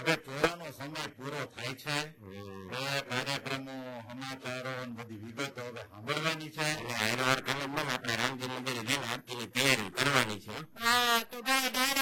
હવે ચોરાનો સમય પૂરો થાય છે. કાર્યક્રમો, સમાચારો બધી વિગતો હવે સાંભળવાની છે.